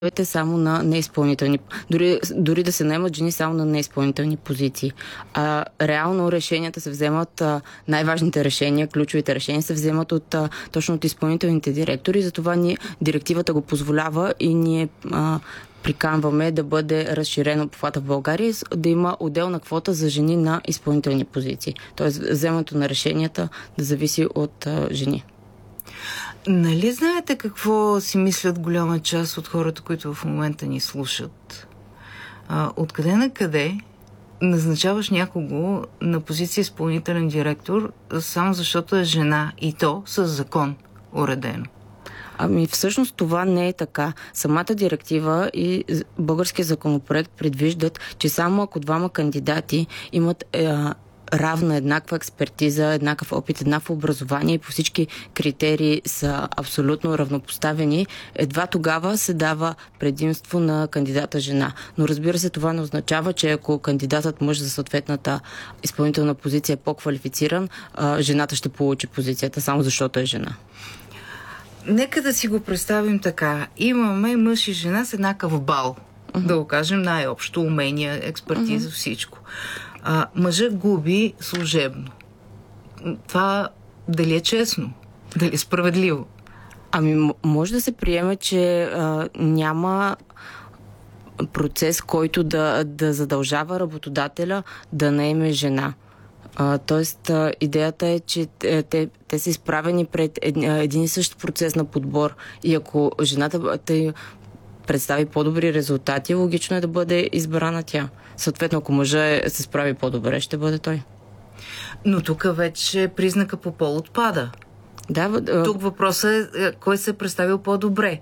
само на неизпълнителни. Дори да се наемат жени само на неизпълнителни позиции. Реално решенията се вземат, най-важните решения, ключовите решения се вземат точно от изпълнителните директори. Затова директивата го позволява и ние приканваме да бъде разширено обхвата в България, да има отделна квота за жени на изпълнителни позиции. Тоест, вземането на решенията да зависи от жени. Нали знаете какво си мислят голяма част от хората, които в момента ни слушат? Откъде на къде назначаваш някого на позиция изпълнителен директор, само защото е жена, и то с закон уредено? Всъщност това не е така. Самата директива и българския законопроект предвиждат, че само ако двама кандидати имат равна, еднаква експертиза, еднакъв опит, еднакво образование и по всички критерии са абсолютно равнопоставени, едва тогава се дава предимство на кандидата жена. Но разбира се, това не означава, че ако кандидатът мъж за съответната изпълнителна позиция е по-квалифициран, жената ще получи позицията, само защото е жена. Нека да си го представим така. Имаме мъж и жена с еднакъв бал. Да го кажем най-общо. Умения, експертиза, всичко. Мъжът губи служебно. Това дали е честно? Дали е справедливо? Може да се приеме, че няма процес, който да задължава работодателя да наеме жена. Тоест, идеята е, че те са изправени пред един и същ процес на подбор и ако жената представи по-добри резултати, логично е да бъде избрана тя. Съответно, ако мъжа се справи по-добре, ще бъде той. Но тук вече признака по пол отпада. Да, тук въпросът е кой се е представил по-добре.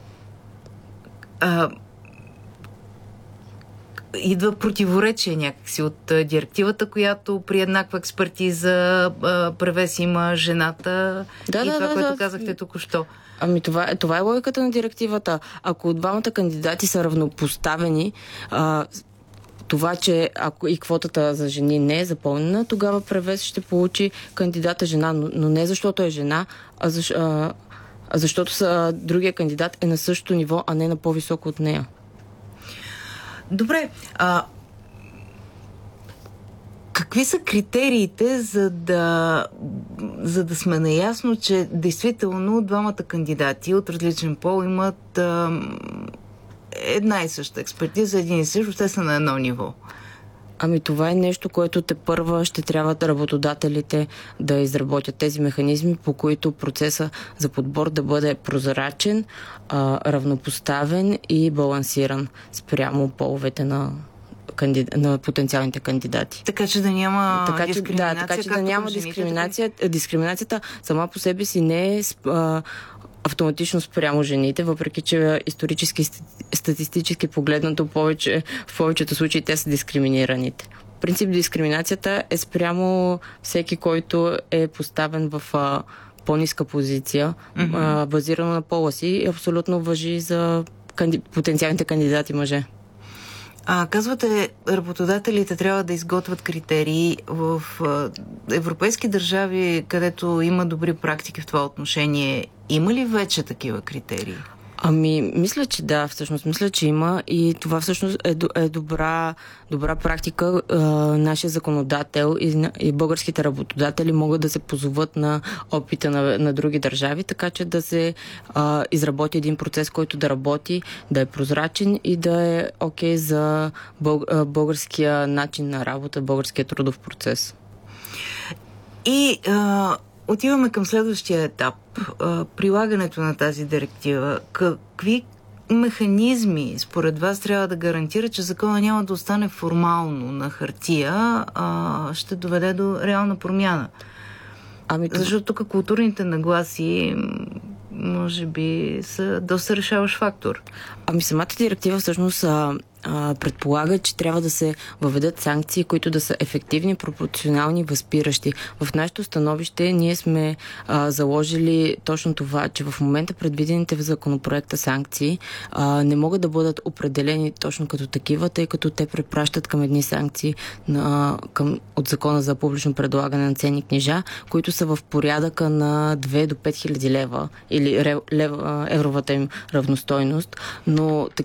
Идва противоречие някакси от директивата, която при еднаква експертиза превес има жената което казахте току-що. Това е логиката на директивата. Ако двамата кандидати са равнопоставени, това, че ако и квотата за жени не е запълнена, тогава превес ще получи кандидата жена, но не защото е жена, защото другия кандидат е на същото ниво, а не на по-високо от нея. Добре. Какви са критериите, за да сме наясно, че действително двамата кандидати от различен пол имат една и съща експертиза, един и същ, те са на едно ниво? Това е нещо, което тепърва ще трябва работодателите да изработят тези механизми, по които процеса за подбор да бъде прозрачен, равнопоставен и балансиран спрямо половете на потенциалните кандидати. Така че да няма дискриминация. Така че да няма дискриминация. Дискриминацията сама по себе си не е автоматично спрямо жените, въпреки че исторически, статистически погледнато в повечето случаи те са дискриминираните. В принцип дискриминацията е спрямо всеки, който е поставен в по-ниска позиция, базирано на пола си, и абсолютно важи за потенциалните кандидати мъже. Казвате, работодателите трябва да изготвят критерии в европейски държави, където има добри практики в това отношение. Има ли вече такива критерии? Мисля, че да, всъщност. Мисля, че има и това всъщност е добра практика. Нашия законодател и българските работодатели могат да се позоват на опита на други държави, така че да се изработи един процес, който да работи, да е прозрачен и да е окей за българския начин на работа, българския трудов процес. И отиваме към следващия етап. Прилагането на тази директива. Какви механизми според вас трябва да гарантира, че закона няма да остане формално на хартия, ще доведе до реална промяна? Защото тук културните нагласи може би са доста решаващ фактор. Самата директива всъщност предполага, че трябва да се въведат санкции, които да са ефективни, пропорционални, възпиращи. В нашето становище ние сме заложили точно това, че в момента предвидените в законопроекта санкции не могат да бъдат определени точно като такива, тъй като те препращат към едни санкции от Закона за публично предлагане на ценни книжа, които са в порядъка на 2 до 5 хиляди лева или евровата им равностойност, но